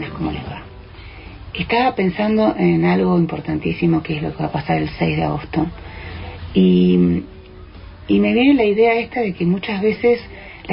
¿cómo les va? Estaba pensando en algo importantísimo que es lo que va a pasar el 6 de agosto y me viene la idea esta de que muchas veces